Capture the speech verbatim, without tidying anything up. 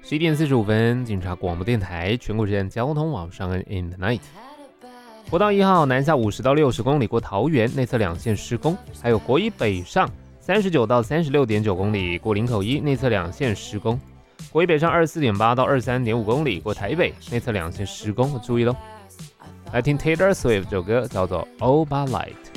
十一点四十五分，警察广播电台全国之间交通网上恩 in the night。国道一号南下五十到六十公里过桃园，内侧两线施工；还有国一北上三十九到三十六点九公里过林口一，内侧两线施工；国一北上二十四点八到二十三点五公里过台北，内侧两线施工，注意喽。来听 Taylor Swift 这首歌叫做《All But Light》。